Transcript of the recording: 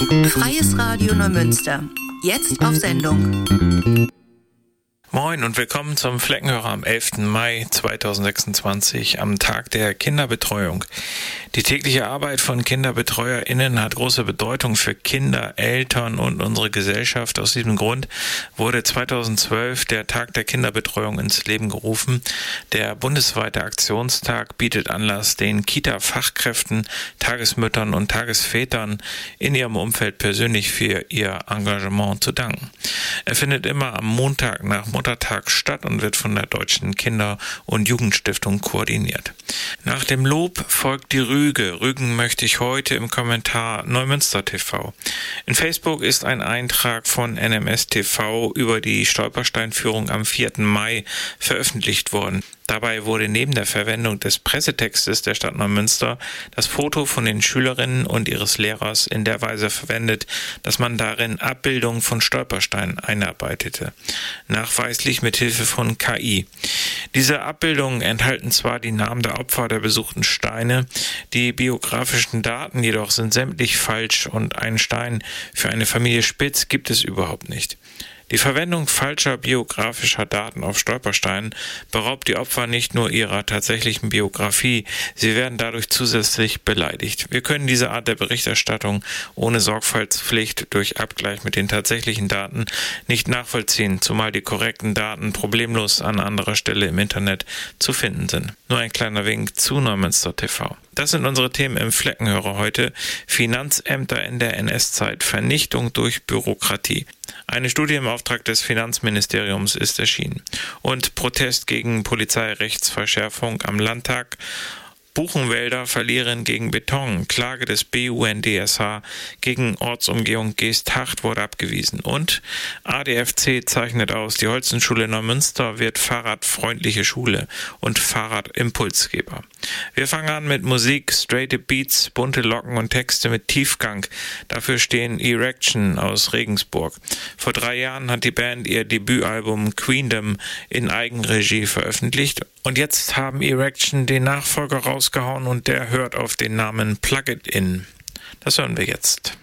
Freies Radio Neumünster. Jetzt auf Sendung. Moin und willkommen zum Fleckenhörer am 11. Mai 2026, am Tag der Kinderbetreuung. Die tägliche Arbeit von KinderbetreuerInnen hat große Bedeutung für Kinder, Eltern und unsere Gesellschaft. Aus diesem Grund wurde 2012 der Tag der Kinderbetreuung ins Leben gerufen. Der bundesweite Aktionstag bietet Anlass, den Kita-Fachkräften, Tagesmüttern und Tagesvätern in ihrem Umfeld persönlich für ihr Engagement zu danken. Er findet immer am Montag nach Muttertag statt und wird von der Deutschen Kinder- und Jugendstiftung koordiniert. Nach dem Lob folgt die Rüge. Rügen möchte ich heute im Kommentar Neumünster TV. In Facebook ist ein Eintrag von NMS TV über die Stolpersteinführung am 4. Mai veröffentlicht worden. Dabei wurde neben der Verwendung des Pressetextes der Stadt Neumünster das Foto von den Schülerinnen und ihres Lehrers in der Weise verwendet, dass man darin Abbildungen von Stolpersteinen einarbeitete, nachweislich mit Hilfe von KI. Diese Abbildungen enthalten zwar die Namen der Opfer der besuchten Steine, die biografischen Daten jedoch sind sämtlich falsch und einen Stein für eine Familie Spitz gibt es überhaupt nicht. Die Verwendung falscher biografischer Daten auf Stolpersteinen beraubt die Opfer nicht nur ihrer tatsächlichen Biografie, sie werden dadurch zusätzlich beleidigt. Wir können diese Art der Berichterstattung ohne Sorgfaltspflicht durch Abgleich mit den tatsächlichen Daten nicht nachvollziehen, zumal die korrekten Daten problemlos an anderer Stelle im Internet zu finden sind. Nur ein kleiner Wink zu Neumünster TV. Das sind unsere Themen im Fleckenhörer heute. Finanzämter in der NS-Zeit, Vernichtung durch Bürokratie. Eine Studie im Auftrag des Finanzministeriums ist erschienen. Und Protest gegen Polizeirechtsverschärfung am Landtag. Buchenwälder verlieren gegen Beton. Klage des BUNDSH gegen Ortsumgehung Geesthacht wurde abgewiesen. Und ADFC zeichnet aus, die Holzenschule Neumünster wird fahrradfreundliche Schule und Fahrradimpulsgeber. Wir fangen an mit Musik, straight Beats, bunte Locken und Texte mit Tiefgang. Dafür stehen Erection aus Regensburg. Vor 3 Jahren hat die Band ihr Debütalbum Queendom in Eigenregie veröffentlicht. Und jetzt haben Erection den Nachfolger rausgehauen und der hört auf den Namen Plug It In. Das hören wir jetzt.